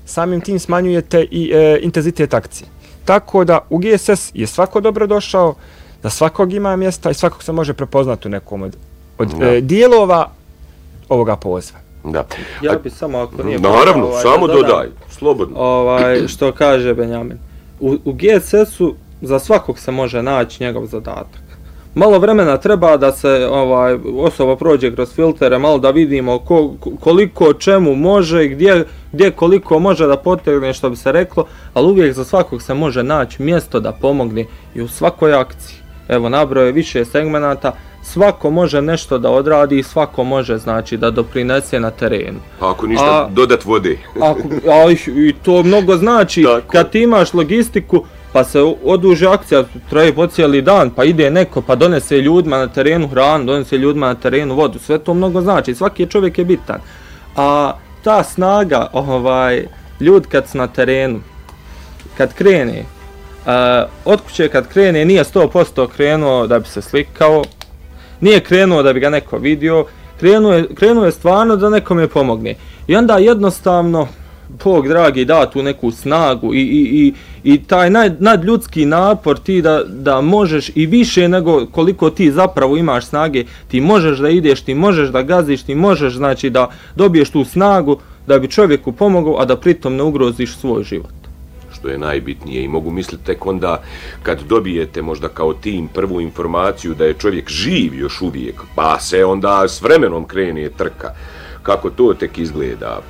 samim tim smanjujete i intenzitet akcije. Tako da u GSS je svako dobro došao, da svakog ima mjesta i svakog se može prepoznati u nekom od dijelova ovoga poziva. Da. Ja bi samo ako nije... Naravno, samo dodaj, slobodno. Što kaže Benjamin. U GSS-u za svakog se može naći njegov zadatak. Malo vremena treba da se osoba prođe kroz filtere, malo da vidimo koliko čemu može, gdje koliko može da potegne, što bi se reklo, ali uvijek za svakog se može naći mjesto da pomogne i u svakoj akciji. Evo, nabroje više segmenata, svako može nešto da odradi i svako može, znači, da doprinese na terenu. Ako ništa, dodat vode. I to mnogo znači, kad ti imaš logistiku, pa se oduži akcija, traje po cijeli dan, pa ide neko, pa donese ljudima na terenu hranu, donese ljudima na terenu vodu, sve to mnogo znači, svaki čovjek je bitan. A ta snaga, ljud kad su na terenu, kad krene, od kuće kad krene, nije 100% krenuo da bi se slikao, nije krenuo da bi ga neko vidio, krenuo je stvarno da nekome pomogne. I onda jednostavno, Bog dragi da tu neku snagu i taj nadljudski napor ti da možeš i više nego koliko ti zapravo imaš snage, ti možeš da ideš, ti možeš da gaziš, ti možeš znači da dobiješ tu snagu da bi čovjeku pomogao, a da pritom ne ugroziš svoj život. Što je najbitnije i mogu misliti tek onda kad dobijete možda kao tim prvu informaciju da je čovjek živ još uvijek, pa se onda s vremenom krene trka. Kako to tek izgleda?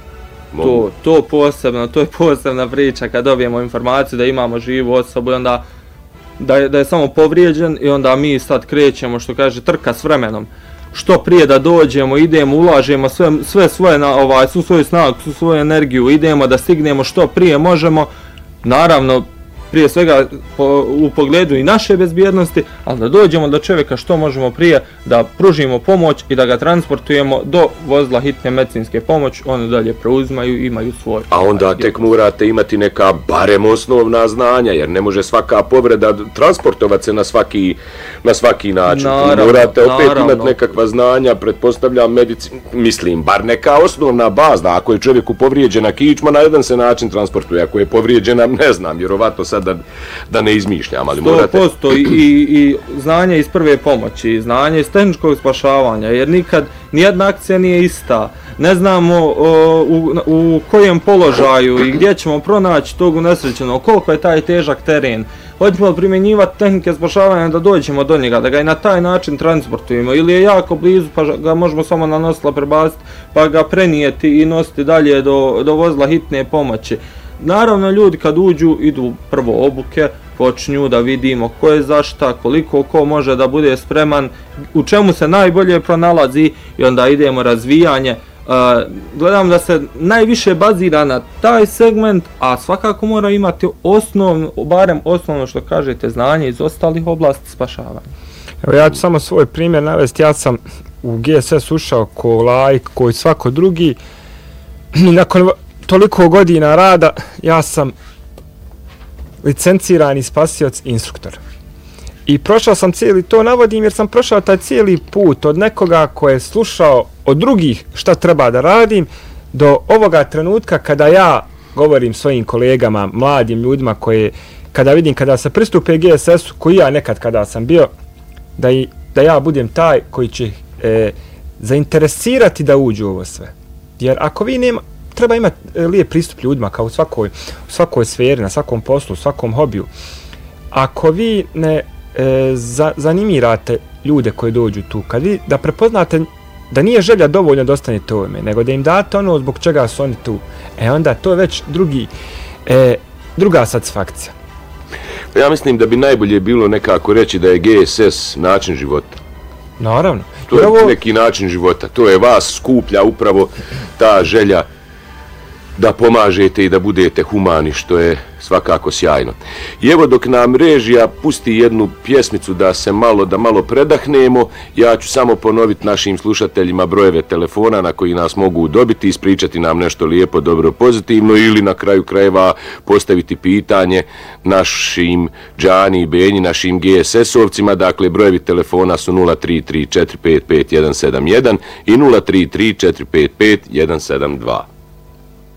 To je posebna priča kad dobijemo informaciju da imamo živu osobu i onda da je samo povrijeđen i onda mi sad krećemo, što kaže, trka s vremenom. Što prije da dođemo, idemo, ulažemo sve svoje svu svoju snagu, svu svoju energiju, idemo da stignemo što prije možemo. Naravno, prije svega u pogledu i naše bezbjednosti, ali da dođemo do čovjeka što možemo prije, da pružimo pomoć i da ga transportujemo do vozila hitne medicinske pomoći, oni dalje preuzimaju, imaju svoj. A onda tek morate imati neka barem osnovna znanja, jer ne može svaka povreda transportovati se na svaki način. Morate opet imati nekakva znanja, pretpostavljam mislim, bar neka osnovna baza. Ako je čovjeku povrijeđena kičma, na jedan se način transportuje. Ako je povrijeđena, ne znam, vjerovatno sad da ne izmišljam, ali morate... 100% i znanje iz prve pomoći, znanje iz tehničkog spašavanja, jer nikad nijedna akcija nije ista. Ne znamo u kojem položaju i gdje ćemo pronaći tog unesrećenog, koliko je taj težak teren. Hoćemo primjenjivati tehnike spašavanja da dođemo do njega, da ga i na taj način transportujemo, ili je jako blizu pa ga možemo samo na nosila prebaciti pa ga prenijeti i nositi dalje do vozila hitne pomoći. Naravno, ljudi kad idu prvo obuke, počinju da vidimo ko je za šta, koliko ko može da bude spreman, u čemu se najbolje pronalazi i onda idemo razvijanje. Gledam da se najviše bazira na taj segment, a svakako mora imati barem osnovno što kažete, znanje iz ostalih oblasti spašavanja. Evo ja ću samo svoj primjer navesti, ja sam u GSS ušao ko laik, ko i svako drugi, i nakon toliko godina rada ja sam licencirani spasioc instruktor. I prošao sam to navodim jer sam prošao taj cijeli put od nekoga ko je slušao od drugih šta treba da radim do ovoga trenutka kada ja govorim svojim kolegama, mladim ljudima kada se pristupe GSS-u, koji ja nekad kada sam bio, da ja budem taj koji će zainteresirati da uđu u ovo sve. Jer ako vi treba imati lijep pristup ljudima kao u svakoj sferi, na svakom poslu, u svakom hobiju. Ako vi ne zanimirate ljude koji dođu tu, kad vi da prepoznate da nije želja dovoljno da ostanete ovome, nego da im date ono zbog čega su oni tu, onda to je već druga satisfakcija. Ja mislim da bi najbolje bilo nekako reći da je GSS način života. Naravno. To je neki način života, to je vas skuplja upravo ta želja da pomažete i da budete humani, što je svakako sjajno. I evo dok nam režija pusti jednu pjesmicu da malo predahnemo, ja ću samo ponoviti našim slušateljima brojeve telefona na koji nas mogu dobiti, ispričati nam nešto lijepo, dobro, pozitivno ili na kraju krajeva postaviti pitanje našim Džani i Benji, našim GSS-ovcima. Dakle, brojevi telefona su 033 455 171 i 033 455 172.